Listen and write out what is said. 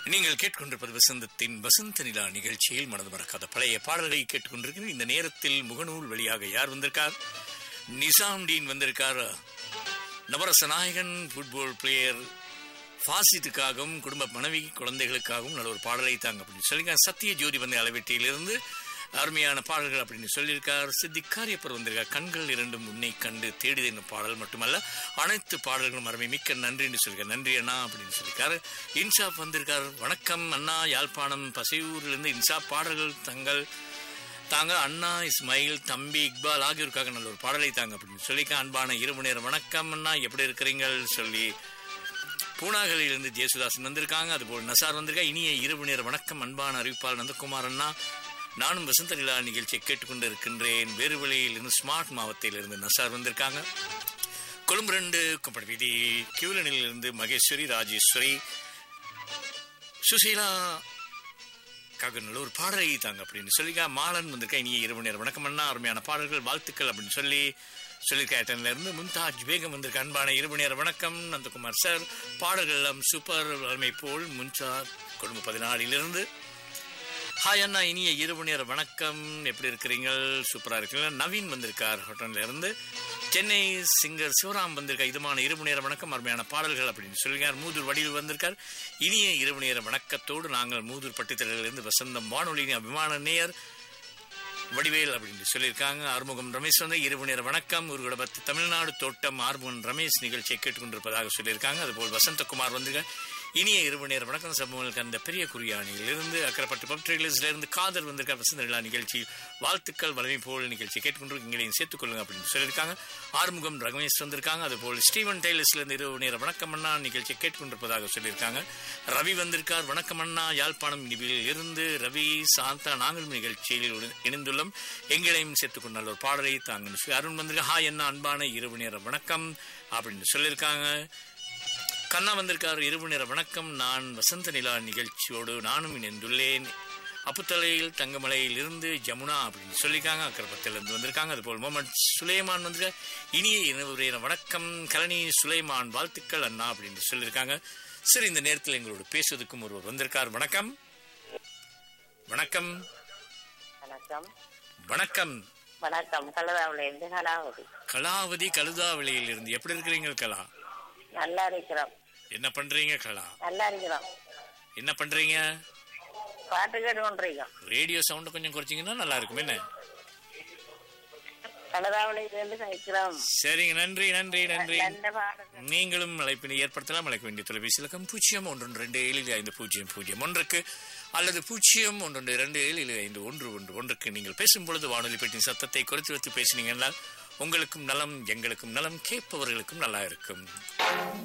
நீங்கள் கேட்டுக்கொண்டிருப்பது வசந்தத்தின் வசந்த நிலா நிகழ்ச்சியில் மனது மறக்காத பழைய பாடல்களை கேட்டுக்கொண்டிருக்கிறேன். இந்த நேரத்தில் முகநூல் வழியாக யார் வந்திருக்கார்? நிசாம்டீன் வந்திருக்கார். நவரச நாயகன் ஃபுட்பால் பிளேயர் ஃபாசித்துக்காகவும் குடும்ப மனைவி குழந்தைகளுக்காகவும் நல்ல ஒரு பாடலை தாங்க அப்படின்னு சொல்லியிருக்கார். சத்திய ஜோதி வந்த அளவீட்டிலிருந்து அருமையான பாடல்கள் அப்படின்னு சொல்லியிருக்கார். சித்திக் காரியப்பர் வந்திருக்கார். கண்கள் இரண்டும் உன்னை கண்டு தேடிது என்னும் பாடல் மட்டுமல்ல, அனைத்து பாடல்களும் அருமை, மிக்க நன்றின்னு சொல்லியிருக்கார். நன்றி அண்ணா அப்படின்னு சொல்லியிருக்காரு. இன்சாப் வந்திருக்கார். வணக்கம் அண்ணா, யாழ்ப்பாணம் பசையூரிலிருந்து இன்சாப் பாடல்கள் தாங்க அண்ணா, இஸ்மாயில், தம்பி இக்பால் ஆகியோருக்காக நல்ல ஒரு பாடலை தாங்க அப்படின்னு சொல்லியிருக்கேன். அன்பான இரவு நேரம் வணக்கம் அண்ணா, எப்படி இருக்கிறீங்கள் சொல்லி பூனாகலிலிருந்து ஜேசுதாசன் வந்திருக்காங்க. அதுபோல் நசார் வந்திருக்கா. இனிய இரவு நேர வணக்கம் அன்பான அறிவிப்பாளர் நந்தகுமார் அண்ணா, நானும் வசந்த நிலா நிகழ்ச்சியை கேட்டுக்கொண்டு இருக்கின்றேன். வேறுவழியிலிருந்து ஸ்மார்ட் மாவட்டத்திலிருந்து நசார் வந்திருக்காங்க. கொழும்பு 2 கும்படி வீதி கியூலனிலிருந்து மகேஸ்வரி, ராஜேஸ்வரி, சுசீலா நல்ல ஒரு பாடலை தாங்க அப்படின்னு சொல்லிக்கா. மாலன் வந்திருக்கா. இனிய இரவு நேரம் வணக்கம் அண்ணா, அருமையான பாடல்கள் வாழ்த்துக்கள் அப்படின்னு சொல்லியிருக்கா. இருந்து மும்தாஜ் பேகம் வந்திருக்க. அன்பான இரவு நேர வணக்கம் நந்தகுமார் சார், பாடல்கள் எல்லாம் சூப்பர் அருமை போல் முன்சா குடும்ப 14 ஹாய் அண்ணா, இனிய இரவு நேர வணக்கம், எப்படி இருக்கிறீங்க? சூப்பரா இருக்கீங்களா? நவீன் வந்திருக்கார் ஹோட்டல்ல இருந்து. சென்னை சிங்கர் சிவராம் வந்திருக்கார். இதுமான இரவு நேர வணக்கம், அருமையான பாடல்கள் அப்படின்னு சொல்லியிருக்கார். மூதூர் வடிவில் வந்திருக்கார். இனிய இரவு நேர வணக்கத்தோடு நாங்கள் மூதூர் பட்டித்தலிலிருந்து வசந்தம் வானொலியின் அபிமான நேயர் வடிவேல் அப்படின்னு சொல்லியிருக்காங்க. ஆறுமுகம் ரமேஷ் வந்து இரவு நேர வணக்கம், ஊர்குடபத்து தமிழ்நாடு தோட்டம் ஆறுமுகம் ரமேஷ் நிகழ்ச்சியை கேட்டுக்கொண்டிருப்பதாக சொல்லியிருக்காங்க. அதுபோல் வசந்தகுமார் வந்திருக்கார். இனிய இரவு நேர வணக்கம் சமூகங்களுக்கு அந்த பெரிய குறியானியிலிருந்து அக்கரைப்பட்டு பப்ட்ரிலிருந்து காதல் வந்திருக்கார். வசந்த நிலா நிகழ்ச்சி வாழ்த்துக்கள் வலிமை போல் நிகழ்ச்சி கேட்டுக்கொண்டு எங்களையும் சேர்த்துக் கொள்ளுங்க அப்படின்னு சொல்லியிருக்காங்க. ஆறுமுகம் ரமேஷ் வந்திருக்காங்க. அதுபோல் ஸ்டீவன் டெய்லர்ஸ்ல இருந்து இரவு நேர வணக்கம் அண்ணா நிகழ்ச்சியை கேட்டுக்கொண்டிருப்பதாக சொல்லியிருக்காங்க. ரவி வந்திருக்கார். வணக்கம் அண்ணா, யாழ்ப்பாணம் இனிவில் இருந்து ரவி சாந்தா நாங்களும் நிகழ்ச்சியில் இணைந்துள்ளோம், எங்களையும் சேர்த்துக் கொண்டு நல்ல ஒரு பாடலை தாங்கன்னு சொல்லி அருண் வந்திருக்கா. ஹாய் அண்ணா, அன்பான இரவு நேர வணக்கம் அப்படின்னு சொல்லியிருக்காங்க. கண்ணா வந்திருக்கார். இரவு நேர வணக்கம், நான் வசந்த நிலா நிகழ்ச்சியோடு நானும் இணைந்துள்ளேன். அப்புத்தலையில் தங்கமலையில் இருந்து ஜமுனா அப்படின்னு சொல்லியிருக்காங்க. அக்கரப்பத்திலிருந்து வந்திருக்காங்க. அதுபோல் முகமது சுலைமான் வந்திருக்கார். இனிய இரவு நேர வணக்கம் கலனி சுலைமான், வாழ்த்துக்கள் அண்ணா அப்படின்னு சொல்லியிருக்காங்க. சரி, இந்த நேரத்தில் எங்களோட பேசுவதற்கும் ஒருவர் வந்திருக்கார். வணக்கம் வணக்கம் வணக்கம் வணக்கம் வணக்கம். கழுதாவிலிருந்து கலாவதி கழுதாவிலையில் இருந்து எப்படி இருக்கிறீங்க கலா? நல்லா இருக்கிறோம். என்ன பண்றீங்க கலா? நல்லா இருக்கிறோம். என்ன பண்றீங்க? பாட்டு கேட்டு கொண்டிருக்கோம். ரேடியோ சவுண்ட் கொஞ்சம் குறைச்சிங்கன்னா நல்லா இருக்கும். என்ன கழுதாவிலிருந்து கேட்கிறோம். சரிங்க, நன்றி நன்றி நன்றி. நீங்களும் அழைப்பினை ஏற்படுத்தலாம். அழைக்க வேண்டிய தொலைபேசி இலக்கம் 0127750001 அல்லது 0127251111 நீங்கள் பேசும் பொழுது வானொலி பெட்டியின் சத்தத்தை குறைத்து வைத்து பேசினீங்கன்னா உங்களுக்கும் நலம், எங்களுக்கும் நலம், கேட்பவர்களுக்கும் நல்லா இருக்கும்.